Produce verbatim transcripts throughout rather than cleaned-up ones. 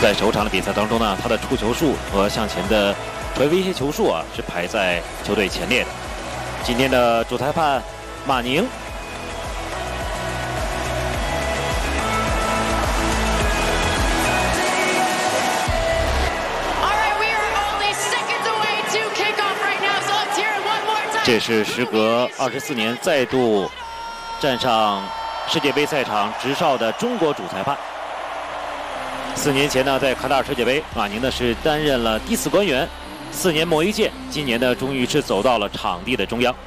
在首场的比赛当中呢，他的触球数和向前的传威胁球数啊是排在球队前列的。今天的主裁判马宁。 这是时隔二十四年再度站上世界杯赛场执哨的中国主裁判。四年前呢，在卡塔尔世界杯，马宁呢是担任了第四官员，四年磨一剑。今年呢，终于是走到了场地的中央。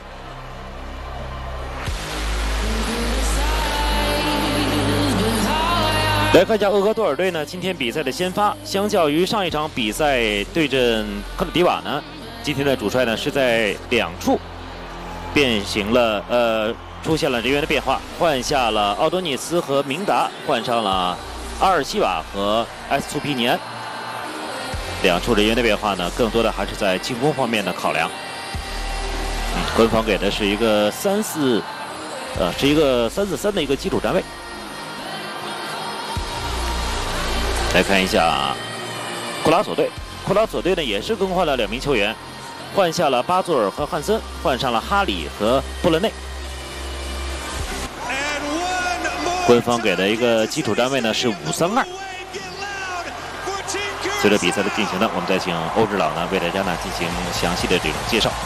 来看一下厄瓜多尔队呢，今天比赛的先发，相较于上一场比赛对阵科特迪瓦呢。 今天的主帅呢是在两处变形了，呃，出现了人员的变化，换下了奥多涅斯和明达，换上了阿尔西瓦和埃斯图皮尼安。两处人员的变化呢，更多的还是在进攻方面的考量。嗯，官方给的是一个三四，呃，是一个三四三的一个基础站位。来看一下库拉索队，库拉索队呢也是更换了两名球员。 换下了巴佐尔和汉森，换上了哈里和布伦内。官方给的一个基础站位呢是五三二。随着比赛的进行呢，我们再请欧指导呢为大家呢进行详细的这种介绍。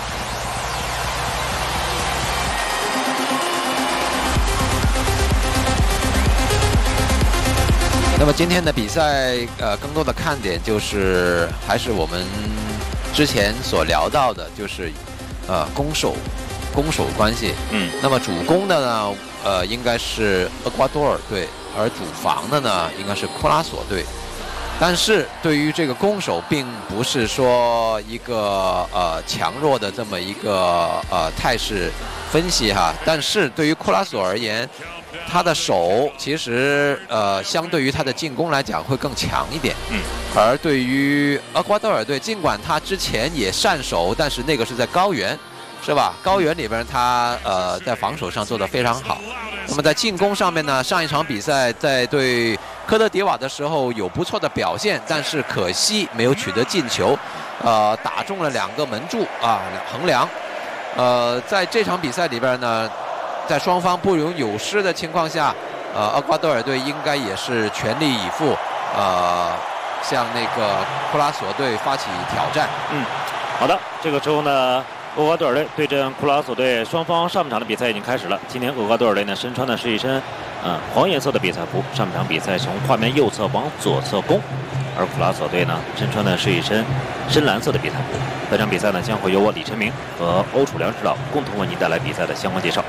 那么今天的比赛，呃，更多的看点就是还是我们。 之前所聊到的就是，呃，攻守，攻守关系。嗯，那么主攻的呢，呃，应该是厄瓜多尔队，而主防的呢，应该是库拉索队。但是对于这个攻守，并不是说一个呃强弱的这么一个呃态势分析哈。但是对于库拉索而言，他的手其实呃相对于他的进攻来讲会更强一点。嗯。 而对于厄瓜多尔队，尽管他之前也善守，但是那个是在高原，是吧？高原里边他呃在防守上做得非常好。那么在进攻上面呢，上一场比赛在对科特迪瓦的时候有不错的表现，但是可惜没有取得进球，呃，打中了两个门柱啊，横梁。呃，在这场比赛里边呢，在双方不容有失的情况下，呃，厄瓜多尔队应该也是全力以赴，呃。 向那个库拉索队发起挑战。 嗯，好的，这个时候呢，厄瓜多尔队对阵库拉索队，双方上半场的比赛已经开始了。今天厄瓜多尔队呢身穿的是一身嗯黄颜色的比赛服，上半场比赛从画面右侧往左侧攻，而库拉索队呢身穿的是一身深蓝色的比赛服。本场比赛呢将会由我李晨明和欧楚良指导共同为您带来比赛的相关介绍。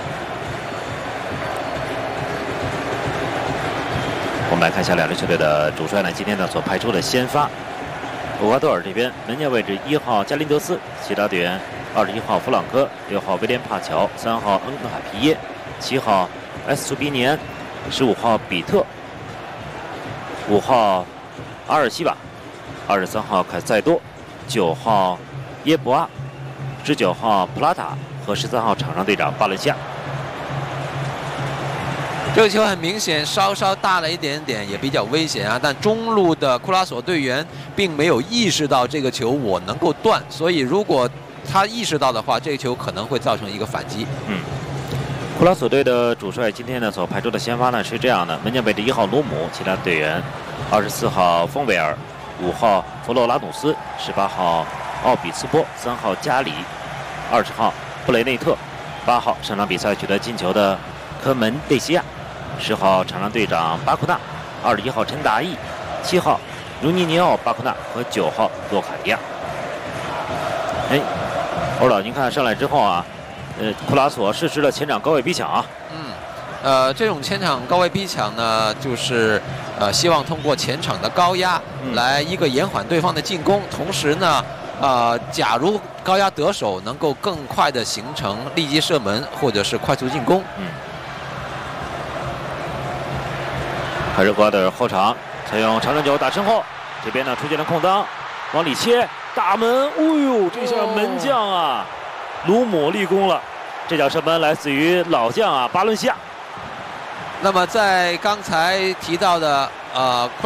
我们来看一下两支球队的主帅呢，今天呢所派出的先发。厄瓜多尔这边门将位置一号加林德斯，其他队员二十一号弗朗科，六号威廉帕乔，三号恩格海皮耶，七号埃斯图比尼安，十五号比特，五号阿尔西瓦，二十三号凯塞多，九号耶博阿，十九号普拉塔和十三号场上队长巴伦西亚。 这个球很明显，稍稍大了一点点，也比较危险啊。但中路的库拉索队员并没有意识到这个球我能够断，所以如果他意识到的话，这个球可能会造成一个反击。 嗯，库拉索队的主帅今天呢所派出的先发呢是这样的：门将位置一号鲁姆，其他队员二十四号丰维尔，五号弗洛拉努斯，十八号奥比斯波，三号加里，二十号布雷内特，八号上场比赛取得进球的科门内西亚。 十号场上队长巴库纳，二十一号陈达义，七号茹尼尼奥巴库纳和九号洛卡迪亚。哎，欧老，您看上来之后啊，呃，库拉索实施了前场高位逼抢啊。 嗯，呃，这种前场高位逼抢呢，就是呃，希望通过前场的高压来一个延缓对方的进攻，同时呢，呃，假如高压得手，能够更快的形成立即射门或者是快速进攻。 嗯。 还是厄瓜多尔后场采用长传球打身后，这边呢出现了空当，往里切打门，哎呦，这下门将啊，鲁姆立功了。这脚射门来自于老将啊巴伦西亚。 那么在刚才提到的呃。